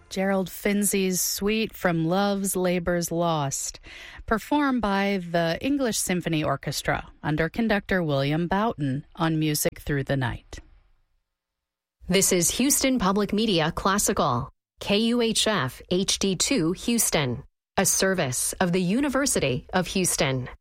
Gerald Finzi's Suite from Love's Labour's Lost, performed by the English Symphony Orchestra under conductor William Boughton on Music Through the Night. This is Houston Public Media Classical, KUHF HD2 Houston, a service of the University of Houston.